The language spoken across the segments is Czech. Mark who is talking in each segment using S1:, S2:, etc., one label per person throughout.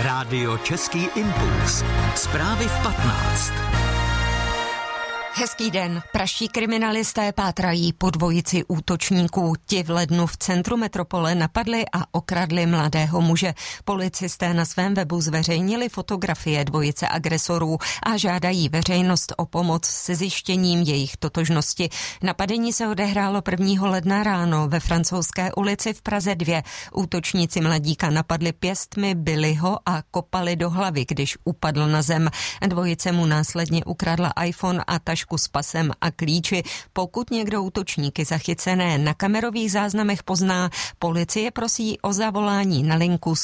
S1: Rádio Český impuls. Zprávy v 15.
S2: Hezký den. Pražští kriminalisté pátrají po dvojici útočníků. Ti v lednu v centru metropole napadli a okradli mladého muže. Policisté na svém webu zveřejnili fotografie dvojice agresorů a žádají veřejnost o pomoc se zjištěním jejich totožnosti. Napadení se odehrálo 1. ledna ráno ve Francouzské ulici v Praze 2. Útočníci mladíka napadli pěstmi, bili ho a kopali do hlavy, když upadl na zem. Dvojice mu následně ukradla iPhone a tašku s pasem a klíči. Pokud někdo útočníky zachycené na kamerových záznamech pozná, policie prosí o zavolání na linku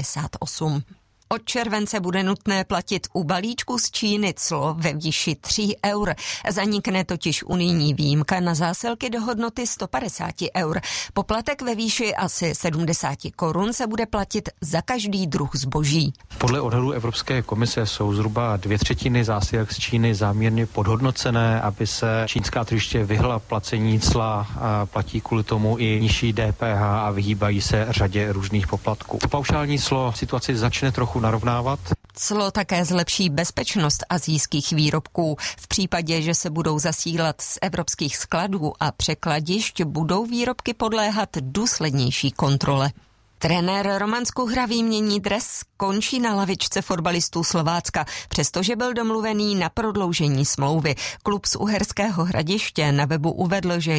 S2: 158. Od července bude nutné platit u balíčku z Číny clo ve výši 3 eur. Zanikne totiž unijní výjimka na zásilky do hodnoty 150 eur. Poplatek ve výši asi 70 korun se bude platit za každý druh zboží.
S3: Podle odhadů Evropské komise jsou zhruba 2/3 zásilek z Číny záměrně podhodnocené, aby se čínská tržiště vyhla placení cla, a platí kvůli tomu i nižší DPH a vyhýbají se řadě různých poplatků. Paušální clo situaci začne trochu narovnávat.
S2: Clo také zlepší bezpečnost asijských výrobků. V případě, že se budou zasílat z evropských skladů a překladišť, budou výrobky podléhat důslednější kontrole. Trenér Roman Skuhra výmění dres, končí na lavičce fotbalistů Slovácka, přestože byl domluvený na prodloužení smlouvy. Klub z Uherského Hradiště na webu uvedl, že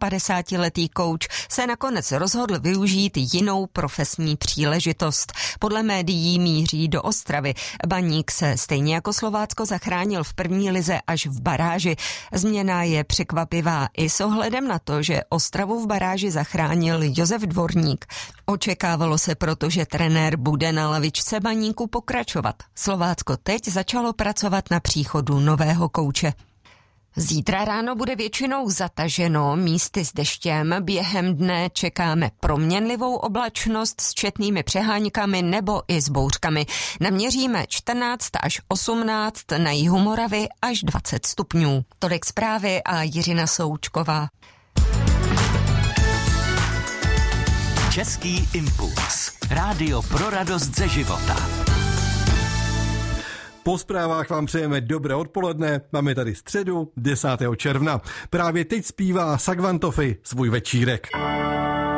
S2: 51letý kouč se nakonec rozhodl využít jinou profesní příležitost. Podle médií míří do Ostravy. Baník se stejně jako Slovácko zachránil v první lize až v baráži. Změna je překvapivá i s ohledem na to, že Ostravu v baráži zachránil Josef Dvorník. Očekávalo se proto, že trenér bude na lavičce Baníku pokračovat. Slovácko teď začalo pracovat na příchodu nového kouče. Zítra ráno bude většinou zataženo, místy s deštěm. Během dne čekáme proměnlivou oblačnost s četnými přeháňkami nebo i s bouřkami. Naměříme 14 až 18, na jihu Moravy až 20 stupňů. Tolik zprávy a Jiřina Součková.
S1: Český impuls. Rádio pro radost ze života.
S4: Po zprávách vám přejeme dobré odpoledne. Máme tady středu 10. června. Právě teď zpívá Sagvantofi svůj večírek.